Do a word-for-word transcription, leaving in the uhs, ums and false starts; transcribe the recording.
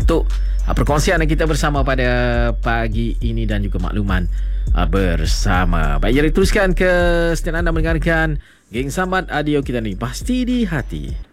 untuk uh, perkongsian kita bersama pada pagi ini dan juga makluman uh, bersama. Baik, jadi teruskan ke setia anda mendengarkan Geng Sambat Audio kita ni, pasti di hati.